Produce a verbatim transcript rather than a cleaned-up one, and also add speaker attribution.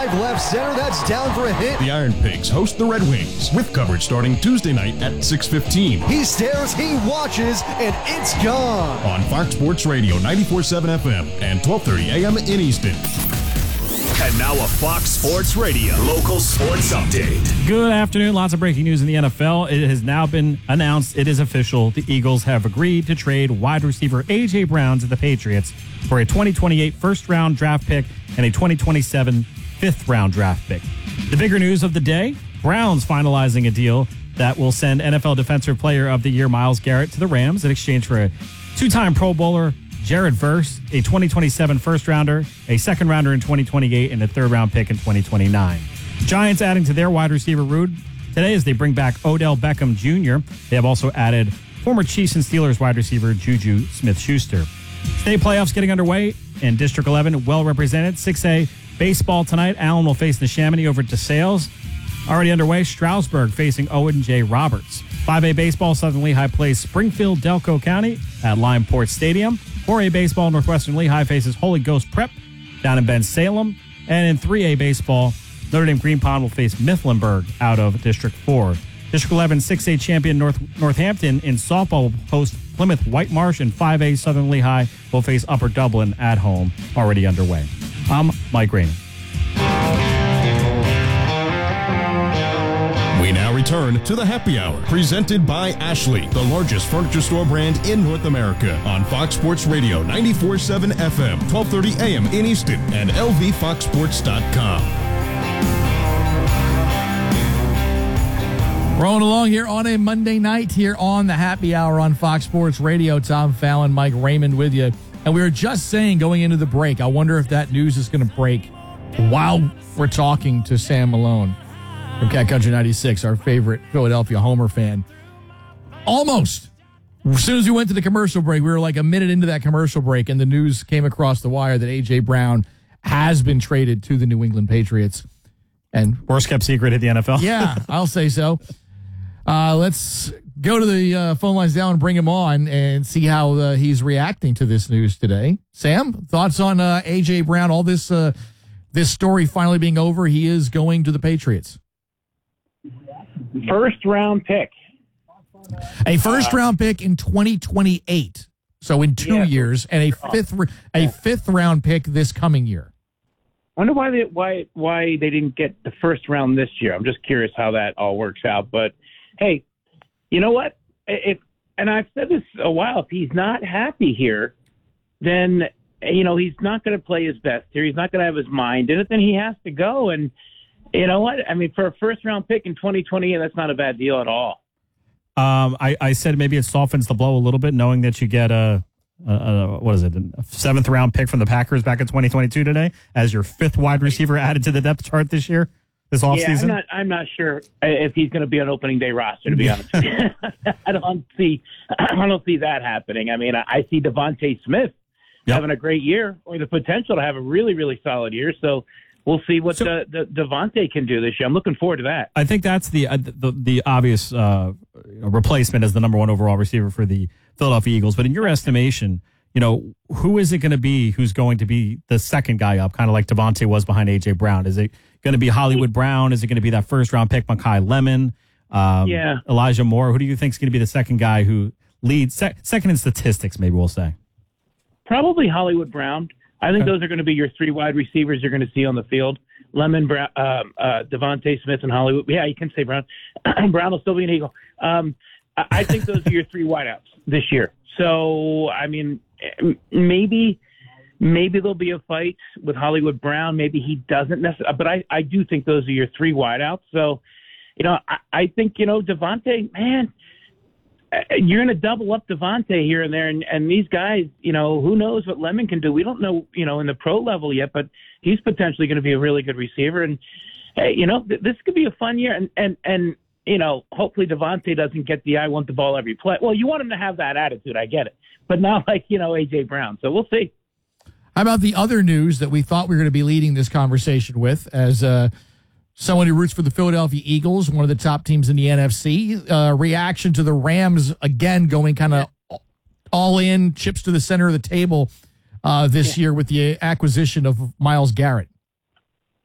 Speaker 1: left center, that's down for a hit.
Speaker 2: The Iron Pigs host the Red Wings with coverage starting Tuesday night at six fifteen.
Speaker 1: He stares, he watches, and it's gone.
Speaker 2: On Fox Sports Radio ninety-four point seven F M and twelve thirty A M in Easton.
Speaker 3: And now a Fox Sports Radio local sports update.
Speaker 4: Good afternoon. Lots of breaking news in the N F L. It has now been announced. It is official. The Eagles have agreed to trade wide receiver A J. Brown to the Patriots for a twenty twenty-eight first-round draft pick and a twenty twenty-seven fifth-round draft pick. The bigger news of the day, Browns finalizing a deal that will send N F L Defensive Player of the Year Myles Garrett to the Rams in exchange for a two-time Pro Bowler Jared Verse, a twenty twenty-seven first-rounder, a second-rounder in twenty twenty-eight, and a third-round pick in twenty twenty-nine. Giants adding to their wide receiver room today as they bring back Odell Beckham Junior They have also added former Chiefs and Steelers wide receiver Juju Smith-Schuster. State playoffs getting underway in District eleven, well represented. six A baseball tonight. Allen will face the Chamonix over DeSales. Already underway, Stroudsburg facing Owen J. Roberts. five A baseball, Southern Lehigh plays Springfield, Delco County at Limeport Stadium. four A baseball, Northwestern Lehigh faces Holy Ghost Prep down in Ben-Salem. And in three A baseball, Notre Dame Green Pond will face Mifflinburg out of District four. District eleven, six A champion North Northampton in softball will host Plymouth White Marsh, and five A Southern Lehigh will face Upper Dublin at home, already underway. I'm Mike Rainey.
Speaker 2: We now return to the Happy Hour, presented by Ashley, the largest furniture store brand in North America, on Fox Sports Radio ninety-four point seven F M, twelve thirty A M in Easton, and L V fox sports dot com.
Speaker 5: Rolling along here on a Monday night here on the Happy Hour on Fox Sports Radio. Tom Fallon, Mike Raymond with you. And we were just saying going into the break, I wonder if that news is going to break while we're talking to Sam Malone from Cat Country ninety-six, our favorite Philadelphia Homer fan. Almost. As soon as we went to the commercial break, we were like a minute into that commercial break, and the news came across the wire that A J. Brown has been traded to the New England Patriots. And
Speaker 4: worst kept secret at the N F L.
Speaker 5: Yeah, I'll say so. Uh, let's go to the uh, phone lines now and bring him on and see how uh, he's reacting to this news today. Sam, thoughts on uh, A J. Brown, all this uh, this story finally being over? He is going to the Patriots.
Speaker 6: First round pick.
Speaker 5: A first uh, round pick in twenty twenty-eight. So in two
Speaker 6: yeah,
Speaker 5: years, and a fifth a yeah. fifth round pick this coming year.
Speaker 6: I wonder why they why why they didn't get the first round this year. I'm just curious how that all works out. But hey, you know what? If and I've said this a while, if he's not happy here, then you know he's not going to play his best here. He's not going to have his mind in it. Then he has to go. And you know what? I mean, for a first round pick in twenty twenty, that's not a bad deal at all.
Speaker 4: Um, I, I said maybe it softens the blow a little bit, knowing that you get a, a, a what is it, a seventh round pick from the Packers back in twenty twenty-two today as your fifth wide receiver added to the depth chart this year, this offseason.
Speaker 6: Yeah, I'm not, I'm not sure if he's going to be on opening day roster, to be honest with you. I don't see, I don't see that happening. I mean, I, I see Devontae Smith yep. having a great year, or the potential to have a really, really solid year. So we'll see what so, the, the Devontae can do this year. I'm looking forward to that.
Speaker 4: I think that's the uh, the, the obvious uh, replacement as the number one overall receiver for the Philadelphia Eagles. But in your estimation, you know, who is it going to be who's going to be the second guy up, kind of like Devontae was behind A J. Brown? Is it going to be Hollywood Brown? Is it going to be that first-round pick, Mekhi Lemon? Um,
Speaker 6: yeah.
Speaker 4: Elijah Moore? Who do you think is going to be the second guy who leads, sec- second in statistics, maybe we'll say?
Speaker 6: Probably Hollywood Brown. I think okay. those are going to be your three wide receivers you're going to see on the field. Lemon, Brown, uh, uh, Devontae Smith, and Hollywood. Yeah, you can say Brown. Brown will still be an Eagle. Um, I, I think those are your three wideouts this year. So, I mean, maybe maybe there'll be a fight with Hollywood Brown. Maybe he doesn't necessarily. But I, I do think those are your three wideouts. So, you know, I, I think, you know, Devontae, man, you're going to double up Devontae here and there. And, and these guys, you know, who knows what Lemon can do? We don't know, you know, in the pro level yet, but he's potentially going to be a really good receiver. And, hey, you know, th- this could be a fun year. And, and, and you know, hopefully Devontae doesn't get the I want the ball every play. Well, you want him to have that attitude. I get it. But not like, you know, A J. Brown. So we'll see.
Speaker 5: How about the other news that we thought we were going to be leading this conversation with as uh, someone who roots for the Philadelphia Eagles, one of the top teams in the N F C? Uh, reaction to the Rams, again, going kind of all in, chips to the center of the table uh, this yeah. year with the acquisition of Myles Garrett.